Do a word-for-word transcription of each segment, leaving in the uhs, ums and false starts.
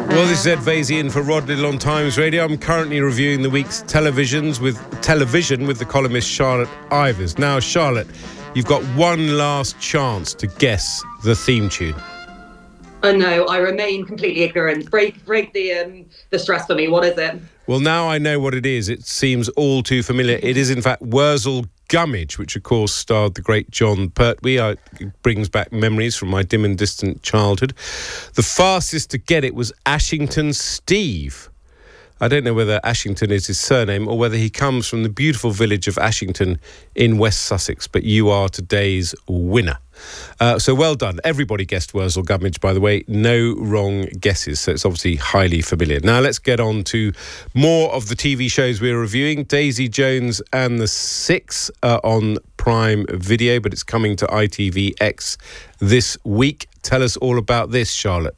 Well, this is Ed Vasey in for Rod Little on Times Radio. I'm currently reviewing the week's televisions with television with the columnist Charlotte Ivers. Now, Charlotte, you've got one last chance to guess the theme tune. Oh no, I remain completely ignorant. Break, break the um, the stress for me. What is it? Well, now I know what it is. It seems all too familiar. It is, in fact, Wurzel Gummidge, which, of course, starred the great John Pertwee. I, it brings back memories from my dim and distant childhood. The fastest to get it was Ashington Steve. I don't know whether Ashington is his surname or whether he comes from the beautiful village of Ashington in West Sussex, but you are today's winner. Uh, so well done. Everybody guessed Wurzel Gummidge, by the way. No wrong guesses, so it's obviously highly familiar. Now let's get on to more of the T V shows we're reviewing. Daisy Jones and the Six uh, on Prime Video, but it's coming to I T V X this week. Tell us all about this, Charlotte.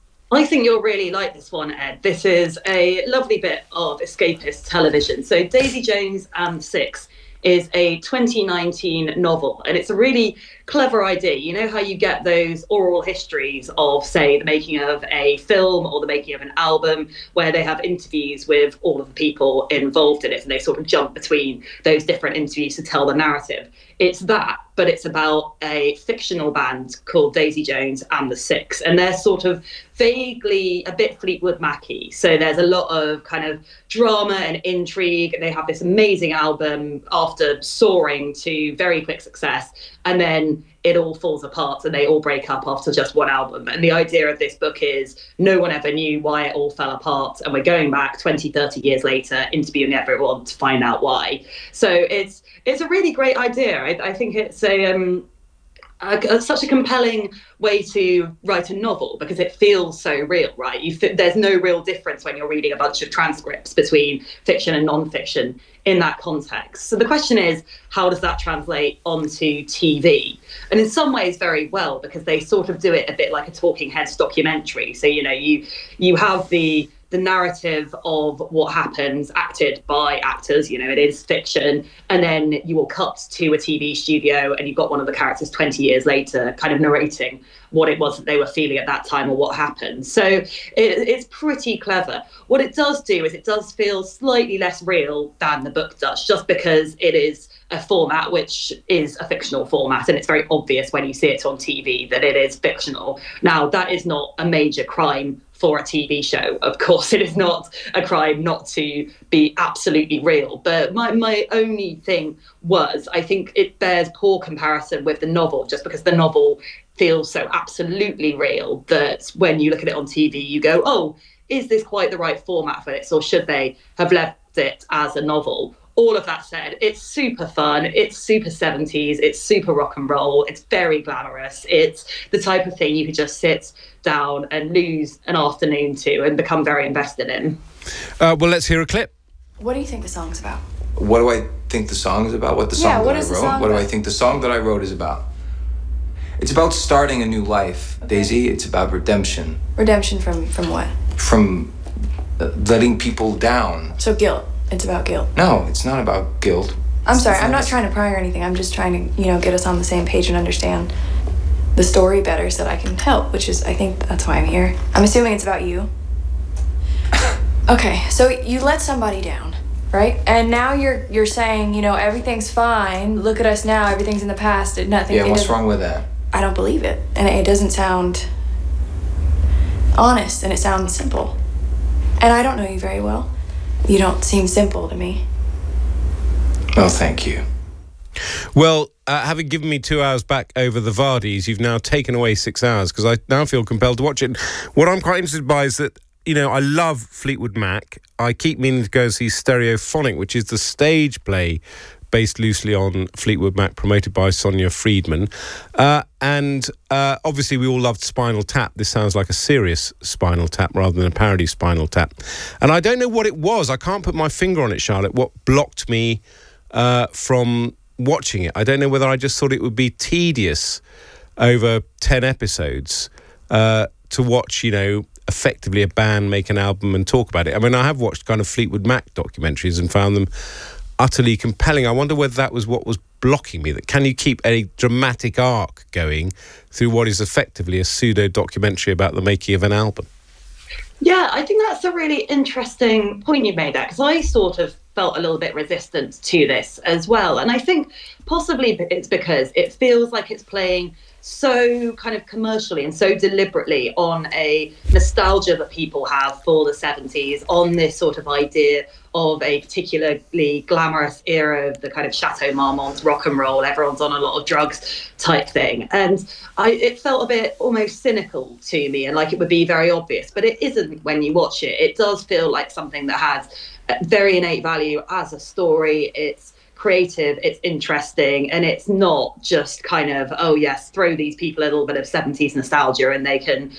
I think you'll really like this one, Ed. This is a lovely bit of escapist television. So Daisy Jones and the Six is a twenty nineteen novel, and it's a really clever idea. You know how you get those oral histories of, say, the making of a film or the making of an album, where they have interviews with all of the people involved in it, and they sort of jump between those different interviews to tell the narrative. It's that, but it's about a fictional band called Daisy Jones and the Six, and they're sort of vaguely a bit Fleetwood Mac-y. So there's a lot of kind of drama and intrigue, and they have this amazing album after soaring to very quick success, and then it all falls apart and they all break up after just one album. And the idea of this book is no one ever knew why it all fell apart, and we're going back twenty, thirty years later, interviewing everyone to find out why. So it's it's a really great idea. I, I think it's a, um, a, a such a compelling way to write a novel, because it feels so real, right? You th- there's no real difference when you're reading a bunch of transcripts between fiction and non-fiction in that context. So the question is, how does that translate onto T V? And in some ways very well, because they sort of do it a bit like a Talking Heads documentary. So, you know, you you have the the narrative of what happens acted by actors, you know, it is fiction, and then you will cut to a T V studio and you've got one of the characters twenty years later kind of narrating what it was that they were feeling at that time or what happened. So it, it's pretty clever. What it does do is it does feel slightly less real than the book does, just because it is a format which is a fictional format, and it's very obvious when you see it on T V that it is fictional. Now, that is not a major crime for a T V show. Of course, it is not a crime not to be absolutely real. But my, my only thing was, I think it bears poor comparison with the novel, just because the novel feels so absolutely real that when you look at it on T V, you go, oh, is this quite the right format for this? Or should they have left it as a novel? All of that said, it's super fun, it's super seventies, it's super rock and roll, it's very glamorous. It's the type of thing you could just sit down and lose an afternoon to and become very invested in. Uh, well, let's hear a clip. What do you think the song's about? What do I think the song is about? What the song yeah, what that is I wrote? The song what do about? I think the song that I wrote is about? It's about starting a new life, okay. Daisy. It's about redemption. Redemption from, from what? From uh, letting people down. So guilt. It's about guilt. No, it's not about guilt. I'm sorry, I'm not trying to pry or anything. I'm just trying to, you know, get us on the same page and understand the story better so that I can help, which is, I think that's why I'm here. I'm assuming it's about you. Okay, so you let somebody down, right? And now you're you're saying, you know, everything's fine. Look at us now. Everything's in the past. Nothing. Yeah, what's wrong with that? I don't believe it. And it doesn't sound honest, and it sounds simple. And I don't know you very well. You don't seem simple to me. Oh, thank you. Well, uh, having given me two hours back over the Vardys, you've now taken away six hours because I now feel compelled to watch it. What I'm quite interested by is that, you know, I love Fleetwood Mac. I keep meaning to go and see Stereophonic, which is the stage play based loosely on Fleetwood Mac, promoted by Sonia Friedman. Uh, and uh, obviously we all loved Spinal Tap. This sounds like a serious Spinal Tap rather than a parody Spinal Tap. And I don't know what it was. I can't put my finger on it, Charlotte, what blocked me uh, from watching it. I don't know whether I just thought it would be tedious over ten episodes uh, to watch, you know, effectively a band make an album and talk about it. I mean, I have watched kind of Fleetwood Mac documentaries and found them utterly compelling. I wonder whether that was what was blocking me. That can you keep a dramatic arc going through what is effectively a pseudo documentary about the making of an album? Yeah, I think that's a really interesting point you made there, because I sort of felt a little bit resistant to this as well. And I think possibly it's because it feels like it's playing so kind of commercially and so deliberately on a nostalgia that people have for the seventies, on this sort of idea of a particularly glamorous era of the kind of Chateau Marmont rock and roll, everyone's on a lot of drugs type thing. And I, it felt a bit almost cynical to me, and like it would be very obvious, but it isn't when you watch it. It does feel like something that has very innate value as a story. It's creative, it's interesting, and it's not just kind of, oh yes, throw these people a little bit of seventies nostalgia and they can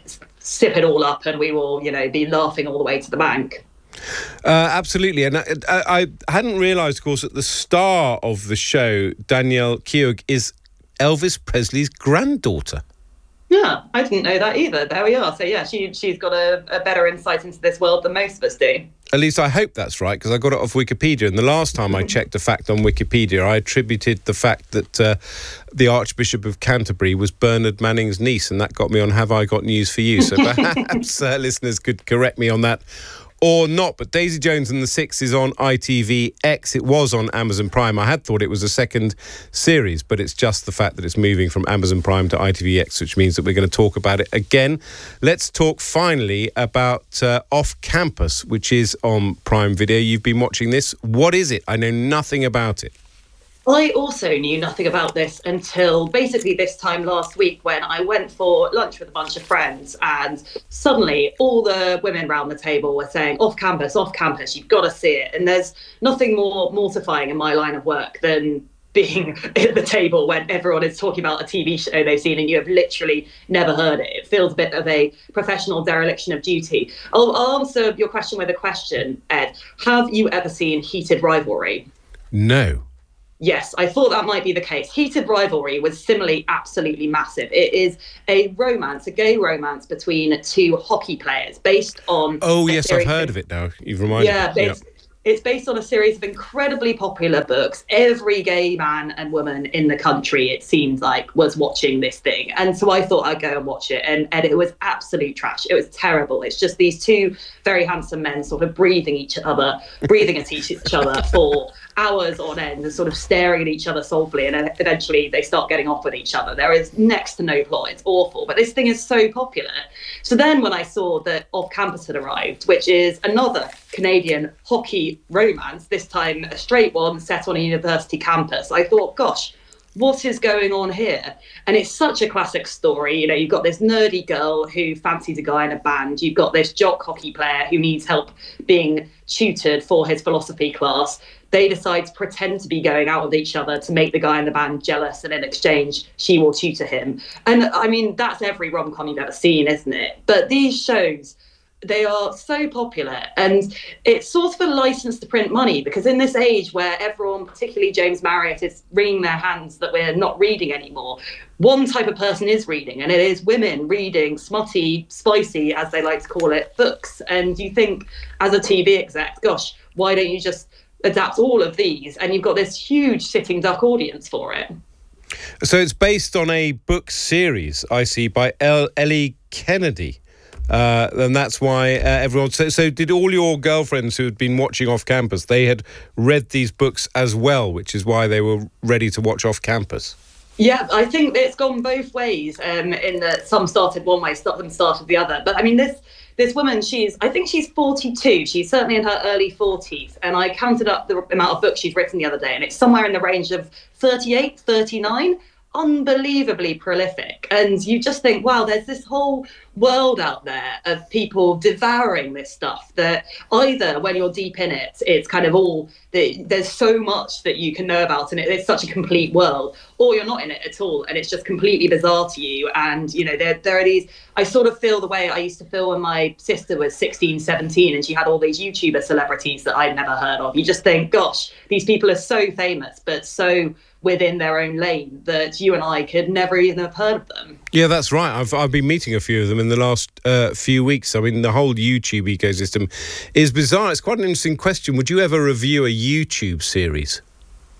sip it all up and we will, you know, be laughing all the way to the bank. Uh, absolutely. And I, I, I hadn't realised, of course, that the star of the show, Danielle Keough, is Elvis Presley's granddaughter. Yeah, I didn't know that either. There we are. So yeah, she, she's got a, a better insight into this world than most of us do. At least I hope that's right, because I got it off Wikipedia. And the last time I checked a fact on Wikipedia, I attributed the fact that uh, the Archbishop of Canterbury was Bernard Manning's niece, and that got me on Have I Got News for You? So perhaps uh, listeners could correct me on that or not. But Daisy Jones and the Six is on I T V X. It was on Amazon Prime. I had thought it was a second series, but it's just the fact that it's moving from Amazon Prime to I T V X, which means that we're going to talk about it again. Let's talk finally about uh, Off Campus, which is on Prime Video. You've been watching this. What is it? I know nothing about it. I also knew nothing about this until basically this time last week, when I went for lunch with a bunch of friends, and suddenly all the women around the table were saying, off campus, off campus, you've got to see it. And there's nothing more mortifying in my line of work than being at the table when everyone is talking about a T V show they've seen and you have literally never heard it. It feels a bit of a professional dereliction of duty. I'll, I'll answer your question with a question, Ed. Have you ever seen Heated Rivalry? No. Yes, I thought that might be the case. Heated Rivalry was similarly absolutely massive. It is a romance, a gay romance between two hockey players based on... Oh, yes, I've heard of it now. You've reminded yeah, me. Yeah, it's, it's based on a series of incredibly popular books. Every gay man and woman in the country, it seems like, was watching this thing. And so I thought I'd go and watch it. And, and it was absolute trash. It was terrible. It's just these two very handsome men sort of breathing each other, breathing at each other for hours on end and sort of staring at each other soulfully, and then eventually they start getting off with each other. There is next to no plot. It's awful, but this thing is so popular. So then when I saw that Off Campus had arrived, which is another Canadian hockey romance, this time a straight one set on a university campus, I thought, gosh, what is going on here? And it's such a classic story. You know, you've got this nerdy girl who fancies a guy in a band. You've got this jock hockey player who needs help being tutored for his philosophy class. They decide to pretend to be going out with each other to make the guy in the band jealous, and in exchange, she will tutor him. And I mean, that's every rom-com you've ever seen, isn't it? But these shows, they are so popular, and it's sort of a license to print money, because in this age where everyone, particularly James Marriott, is wringing their hands that we're not reading anymore, one type of person is reading, and it is women reading smutty, spicy, as they like to call it, books. And you think, as a T V exec, gosh, why don't you just adapt all of these? And you've got this huge sitting duck audience for it. So it's based on a book series, I see, by L. Ellie Kennedy. Uh, and that's why uh, everyone... So, so did all your girlfriends who had been watching Off Campus, they had read these books as well, which is why they were ready to watch Off Campus? Yeah, I think it's gone both ways, um, in that some started one way, some started the other. But I mean, this this woman, she's, I think she's forty-two. She's certainly in her early forties. And I counted up the amount of books she's written the other day, and it's somewhere in the range of thirty-eight, thirty-nine. Unbelievably prolific. And you just think, wow, there's this whole world out there of people devouring this stuff that either when you're deep in it, it's kind of all, there's so much that you can know about, and it, it's such a complete world, or you're not in it at all and it's just completely bizarre to you. And you know, there, there are these, I sort of feel the way I used to feel when my sister was sixteen, seventeen and she had all these YouTuber celebrities that I'd never heard of. You just think, gosh, these people are so famous but so within their own lane that you and I could never even have heard of them. Yeah, that's right. I've I've been meeting a few of them in the last uh, few weeks. I mean, the whole YouTube ecosystem is bizarre. It's quite an interesting question. Would you ever review a YouTube series?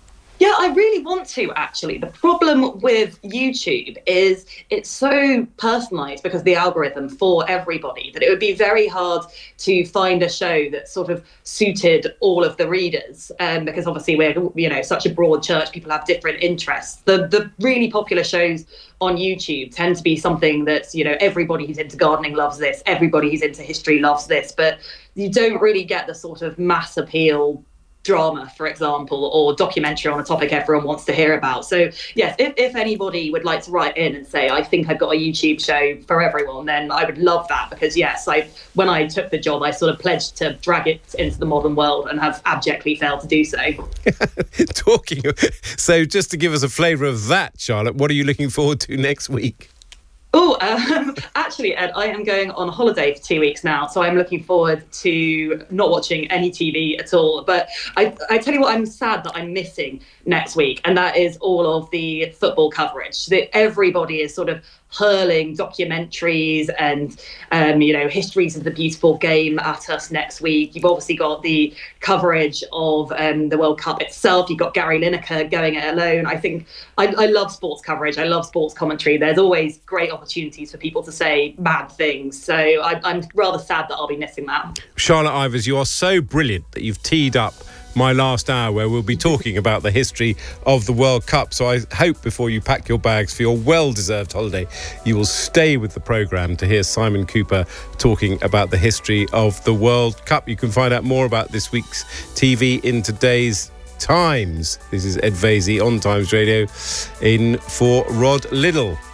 Yeah, I really want to, actually. The problem with YouTube is it's so personalised because of the algorithm for everybody that it would be very hard to find a show that sort of suited all of the readers. Um, because obviously we're, you know, such a broad church, people have different interests. The the really popular shows on YouTube tend to be something that's, you know, everybody who's into gardening loves this, everybody who's into history loves this, but you don't really get the sort of mass appeal drama, for example, or documentary on a topic everyone wants to hear about. So yes, if, if anybody would like to write in and say, I think I've got a YouTube show for everyone, then I would love that, because yes, I when I took the job, I sort of pledged to drag it into the modern world and have abjectly failed to do so. Talking, so just to give us a flavour of that, Charlotte, what are you looking forward to next week? Oh, um, actually, Ed, I am going on holiday for two weeks now, so I'm looking forward to not watching any T V at all. But I, I tell you what, I'm sad that I'm missing next week, and that is all of the football coverage. That everybody is sort of hurling documentaries and, um, you know, histories of the beautiful game at us next week. You've obviously got the coverage of um, the World Cup itself. You've got Gary Lineker going it alone. I think I, I love sports coverage. I love sports commentary. There's always great opportunities for people to say mad things. So I, I'm rather sad that I'll be missing that. Charlotte Ivers, you are so brilliant that you've teed up my last hour where we'll be talking about the history of the World Cup. So I hope before you pack your bags for your well-deserved holiday, you will stay with the programme to hear Simon Cooper talking about the history of the World Cup. You can find out more about this week's T V in today's Times. This is Ed Vaizey on Times Radio in for Rod Liddle.